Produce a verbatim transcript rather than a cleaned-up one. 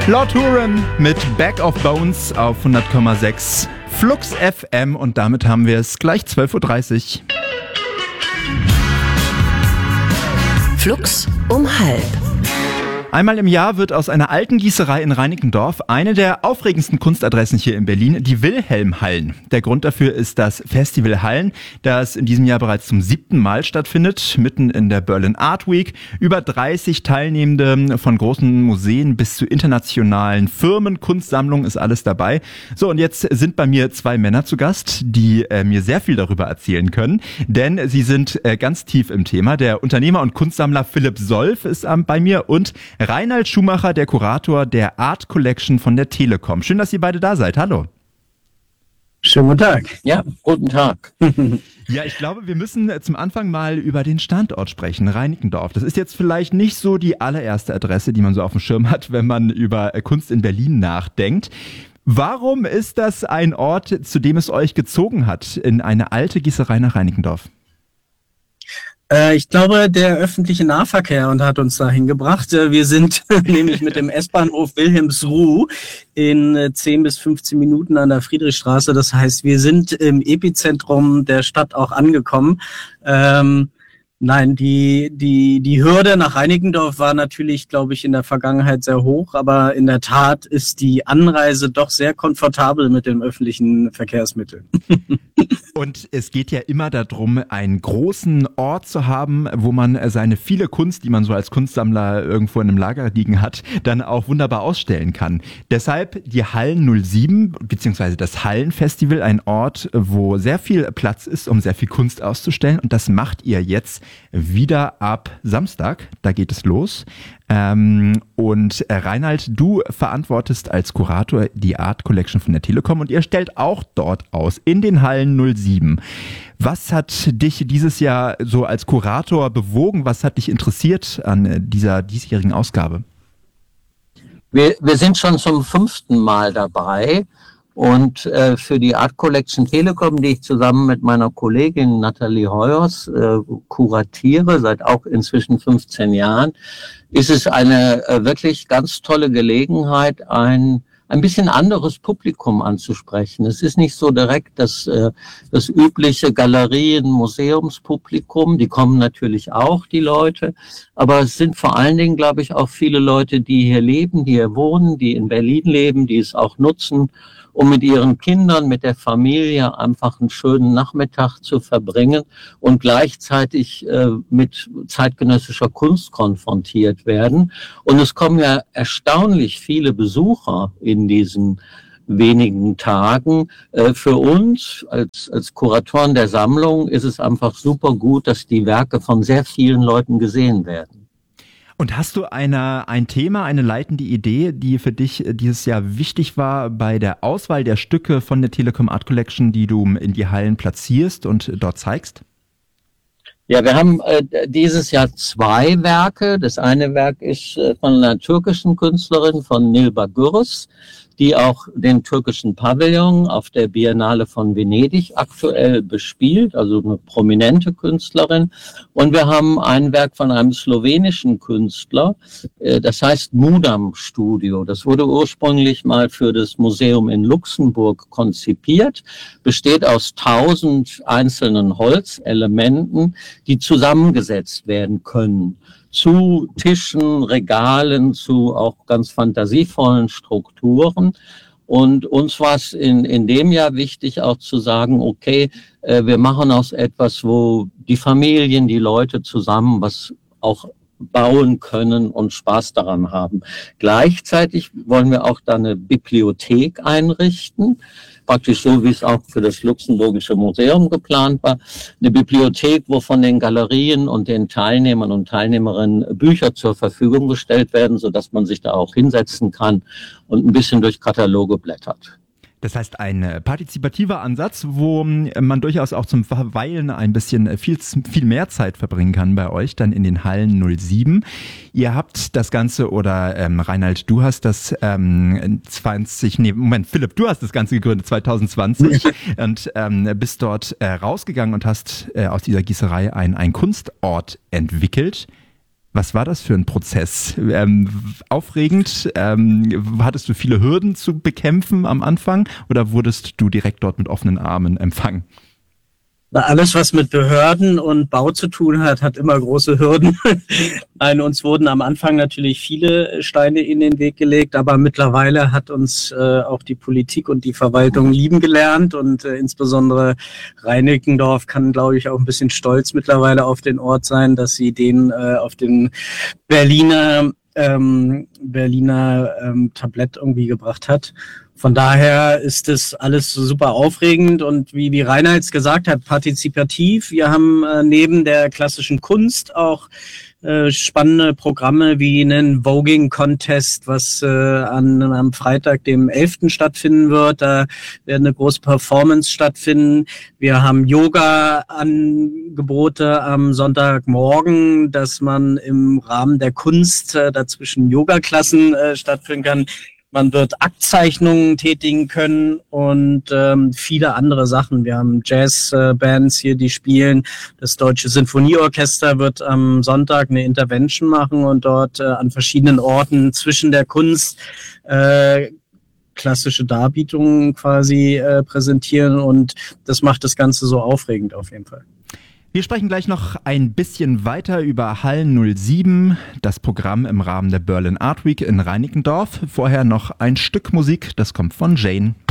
Lord Huron mit Bag of Bones auf hundert Komma sechs Flux F M und damit haben wir es gleich zwölf Uhr dreißig. Flux um halb. Einmal im Jahr wird aus einer alten Gießerei in Reinickendorf eine der aufregendsten Kunstadressen hier in Berlin, die Wilhelm-Hallen. Der Grund dafür ist das Festival Hallen, das in diesem Jahr bereits zum siebten Mal stattfindet, mitten in der Berlin Art Week. Über dreißig Teilnehmende von großen Museen bis zu internationalen Firmen, Kunstsammlungen ist alles dabei. So, und jetzt sind bei mir zwei Männer zu Gast, die äh, mir sehr viel darüber erzählen können, denn sie sind äh, ganz tief im Thema. Der Unternehmer und Kunstsammler Philipp Solf ist ähm, bei mir und Reinald Schumacher, der Kurator der Art Collection von der Telekom. Schön, dass ihr beide da seid. Hallo. Schönen guten Tag. Ja, guten Tag. Ja, ich glaube, wir müssen zum Anfang mal über den Standort sprechen, Reinickendorf. Das ist jetzt vielleicht nicht so die allererste Adresse, die man so auf dem Schirm hat, wenn man über Kunst in Berlin nachdenkt. Warum ist das ein Ort, zu dem es euch gezogen hat, in eine alte Gießerei nach Reinickendorf? Ich glaube, der öffentliche Nahverkehr und hat uns dahin gebracht. Wir sind nämlich mit dem S-Bahnhof Wilhelmsruh in zehn bis fünfzehn Minuten an der Friedrichstraße. Das heißt, wir sind im Epizentrum der Stadt auch angekommen. Ähm, Nein, die, die, die Hürde nach Reinickendorf war natürlich, glaube ich, in der Vergangenheit sehr hoch, aber in der Tat ist die Anreise doch sehr komfortabel mit dem öffentlichen Verkehrsmittel. Und es geht ja immer darum, einen großen Ort zu haben, wo man seine viele Kunst, die man so als Kunstsammler irgendwo in einem Lager liegen hat, dann auch wunderbar ausstellen kann. Deshalb die Hallen null sieben, beziehungsweise das Hallenfestival, ein Ort, wo sehr viel Platz ist, um sehr viel Kunst auszustellen. Und das macht ihr jetzt wieder ab Samstag. Da geht es los. Ähm, und äh, Reinald, du verantwortest als Kurator die Art Collection von der Telekom und ihr stellt auch dort aus, in den Hallen null sieben. Was hat dich dieses Jahr so als Kurator bewogen? Was hat dich interessiert an äh, dieser diesjährigen Ausgabe? Wir, wir sind schon zum fünften Mal dabei. Und äh, für die Art Collection Telekom, die ich zusammen mit meiner Kollegin Nathalie Heuers äh, kuratiere, seit auch inzwischen fünfzehn Jahren, ist es eine äh, wirklich ganz tolle Gelegenheit, ein ein bisschen anderes Publikum anzusprechen. Es ist nicht so direkt das, äh, das übliche Galerien-, Museumspublikum. Die kommen natürlich auch, die Leute. Aber es sind vor allen Dingen, glaube ich, auch viele Leute, die hier leben, die hier wohnen, die in Berlin leben, die es auch nutzen, um mit ihren Kindern, mit der Familie einfach einen schönen Nachmittag zu verbringen und gleichzeitig äh, mit zeitgenössischer Kunst konfrontiert werden. Und es kommen ja erstaunlich viele Besucher in diesen wenigen Tagen. Äh, für uns als, als Kuratoren der Sammlung ist es einfach super gut, dass die Werke von sehr vielen Leuten gesehen werden. Und hast du eine, ein Thema, eine leitende Idee, die für dich dieses Jahr wichtig war bei der Auswahl der Stücke von der Telekom Art Collection, die du in die Hallen platzierst und dort zeigst? Ja, wir haben äh, dieses Jahr zwei Werke. Das eine Werk ist äh, von einer türkischen Künstlerin, von Nilba Gürs, die auch den türkischen Pavillon auf der Biennale von Venedig aktuell bespielt, also eine prominente Künstlerin. Und wir haben ein Werk von einem slowenischen Künstler, äh, das heißt Mudam Studio. Das wurde ursprünglich mal für das Museum in Luxemburg konzipiert, besteht aus tausend einzelnen Holzelementen, die zusammengesetzt werden können. Zu Tischen, Regalen, zu auch ganz fantasievollen Strukturen. Und uns war es in, in dem Jahr wichtig auch zu sagen, okay, äh, wir machen aus etwas, wo die Familien, die Leute zusammen was auch bauen können und Spaß daran haben. Gleichzeitig wollen wir auch da eine Bibliothek einrichten, praktisch so, wie es auch für das Luxemburgische Museum geplant war. Eine Bibliothek, wo von den Galerien und den Teilnehmern und Teilnehmerinnen Bücher zur Verfügung gestellt werden, sodass man sich da auch hinsetzen kann und ein bisschen durch Kataloge blättert. Das heißt, ein partizipativer Ansatz, wo man durchaus auch zum Verweilen ein bisschen viel, viel mehr Zeit verbringen kann bei euch, dann in den Hallen null sieben. Ihr habt das Ganze, oder ähm, Reinald, du hast das ähm, zwanzig, nee, Moment, Philipp, du hast das Ganze gegründet zwanzig zwanzig und ähm, bist dort äh, rausgegangen und hast äh, aus dieser Gießerei ein, ein Kunstort entwickelt. Was war das für ein Prozess? Ähm, aufregend? Ähm, hattest du viele Hürden zu bekämpfen am Anfang oder wurdest du direkt dort mit offenen Armen empfangen? Alles, was mit Behörden und Bau zu tun hat, hat immer große Hürden. Nein, uns wurden am Anfang natürlich viele Steine in den Weg gelegt, aber mittlerweile hat uns äh, auch die Politik und die Verwaltung lieben gelernt und äh, insbesondere Reinickendorf kann, glaube ich, auch ein bisschen stolz mittlerweile auf den Ort sein, dass sie den äh, auf den Berliner ähm, Berliner ähm, Tablett irgendwie gebracht hat. Von daher ist es alles super aufregend und wie, wie Rainer jetzt gesagt hat, partizipativ. Wir haben äh, neben der klassischen Kunst auch äh, spannende Programme wie einen Voging-Contest, was äh, an, am Freitag, dem elften stattfinden wird. Da wird eine große Performance stattfinden. Wir haben Yoga-Angebote am Sonntagmorgen, dass man im Rahmen der Kunst äh, dazwischen Yoga-Klassen äh, stattfinden kann. Man wird Aktzeichnungen tätigen können und ähm, viele andere Sachen. Wir haben Jazzbands äh, hier, die spielen. Das Deutsche Sinfonieorchester wird am Sonntag eine Intervention machen und dort äh, an verschiedenen Orten zwischen der Kunst äh, klassische Darbietungen quasi äh, präsentieren. Und das macht das Ganze so aufregend auf jeden Fall. Wir sprechen gleich noch ein bisschen weiter über Hallen null sieben, das Programm im Rahmen der Berlin Art Week in Reinickendorf. Vorher noch ein Stück Musik, das kommt von Jane.